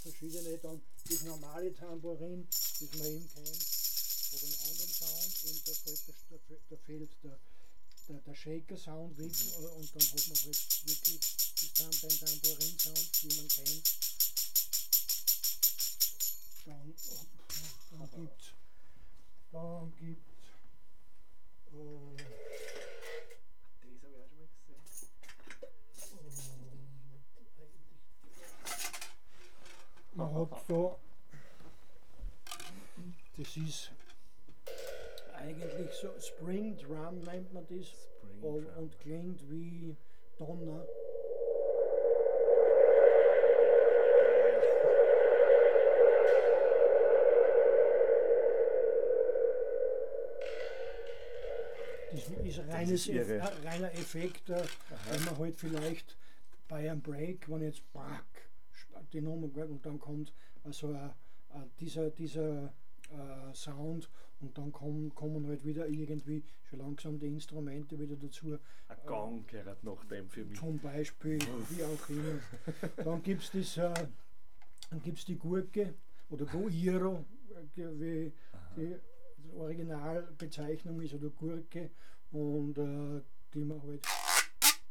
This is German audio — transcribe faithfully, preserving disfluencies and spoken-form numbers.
verschiedene, dann das normale Tambourin, das man eben kennt, oder einen anderen Sound, eben da, fällt der, da, da fällt der, der, der Shaker-Sound weg mhm. und dann hat man halt wirklich das Tam, den Tambourin-Sound, wie man kennt. Dann, dann gibt es dann gibt's, äh, das habe ich auch schon mal gesehen. Man hat da, das ist eigentlich so Spring Drum nennt man das und, und klingt wie Donner. Das ist, reines das ist Eff, ein reiner Effekt, äh, wenn man halt vielleicht bei einem Break, wenn jetzt Brack die Nummer geht und dann kommt also uh, uh, dieser, dieser uh, Sound und dann kommen, kommen halt wieder irgendwie schon langsam die Instrumente wieder dazu. Ein Gong gehört nach dem für mich. Zum Beispiel, wie auch immer. Dann gibt es uh, dann gibt's die Gurke oder Guiro, wie die Originalbezeichnung ist, oder Gurke, und uh, die man halt